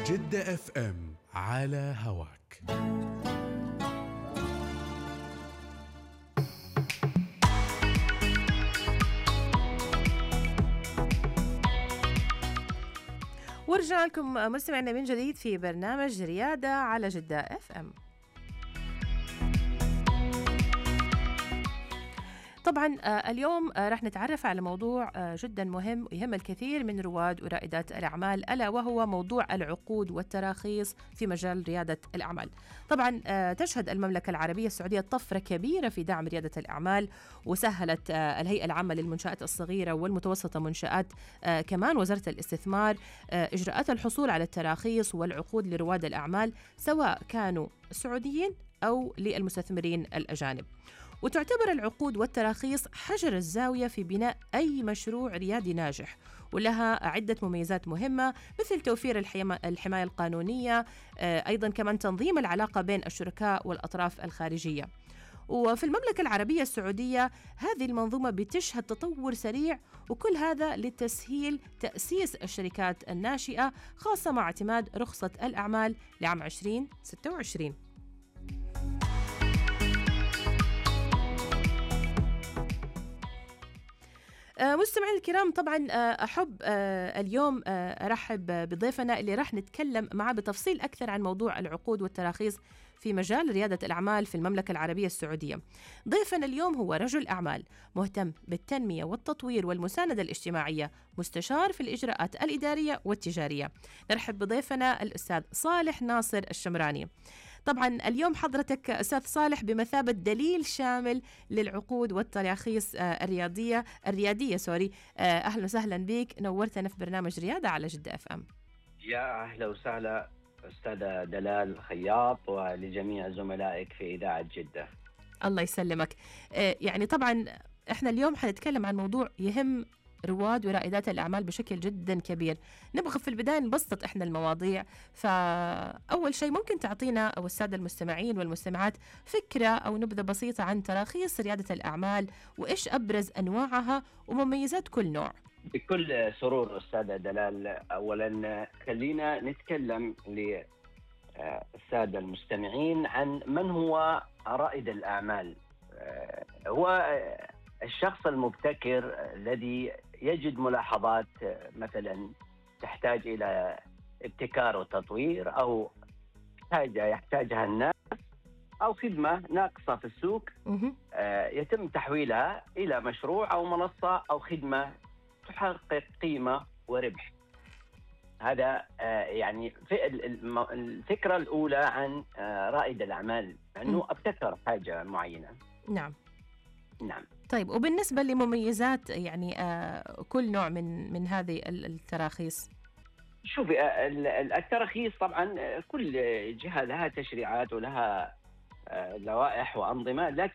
جدة اف ام على هواك. ورجعنا لكم مستمعينا من جديد في برنامج ريادة على جدة اف ام. طبعا اليوم رح نتعرف على موضوع جدا مهم ويهم الكثير من رواد ورائدات الأعمال، ألا وهو موضوع العقود والتراخيص في مجال ريادة الأعمال. طبعا تشهد المملكة العربية السعودية طفرة كبيرة في دعم ريادة الأعمال، وسهلت الهيئة العامة للمنشآت الصغيرة والمتوسطة منشآت كمان وزارة الاستثمار إجراءات الحصول على التراخيص والعقود لرواد الأعمال، سواء كانوا سعوديين أو للمستثمرين الأجانب. وتعتبر العقود والتراخيص حجر الزاوية في بناء أي مشروع ريادي ناجح، ولها عدة مميزات مهمة مثل توفير الحماية القانونية، أيضا كمان تنظيم العلاقة بين الشركاء والأطراف الخارجية. وفي المملكة العربية السعودية هذه المنظومة بتشهد تطور سريع، وكل هذا لتسهيل تأسيس الشركات الناشئة، خاصة مع اعتماد رخصة الأعمال لعام 2026. مستمعين الكرام، طبعا أحب اليوم أرحب بضيفنا اللي راح نتكلم معه بتفصيل أكثر عن موضوع العقود والتراخيص في مجال ريادة الأعمال في المملكة العربية السعودية. ضيفنا اليوم هو رجل أعمال مهتم بالتنمية والتطوير والمساندة الاجتماعية، مستشار في الإجراءات الإدارية والتجارية. نرحب بضيفنا الأستاذ صالح ناصر الشمراني. طبعا اليوم حضرتك أستاذ صالح بمثابة دليل شامل للعقود والتراخيص الريادية. أهلا وسهلا بك، نورتنا في برنامج ريادة على جدة اف ام. يا أهلا وسهلا أستاذة دلال خياط ولجميع زملائك في إذاعة جدة. الله يسلمك. يعني طبعا احنا اليوم حنتكلم عن موضوع يهم رواد ورائدات الأعمال بشكل جدا كبير. نبغى في البداية نبسط إحنا المواضيع، فأول شيء ممكن تعطينا أو السادة المستمعين والمستمعات فكرة أو نبذة بسيطة عن تراخيص ريادة الأعمال، وإيش أبرز أنواعها ومميزات كل نوع؟ بكل سرور أستاذة دلال. أولا خلينا نتكلم للسادة المستمعين عن من هو رائد الأعمال. هو الشخص المبتكر الذي يجد ملاحظات مثلا تحتاج إلى ابتكار وتطوير، أو حاجة يحتاجها الناس، أو خدمة ناقصة في السوق يتم تحويلها إلى مشروع أو منصة أو خدمة تحقق قيمة وربح. هذا يعني الفكرة الأولى عن رائد الأعمال، أنه ابتكر حاجة معينة. نعم. نعم. طيب، وبالنسبة لمميزات يعني كل نوع من هذه التراخيص؟ شوفي، التراخيص طبعا كل جهة لها تشريعات ولها لوائح وأنظمة، لكن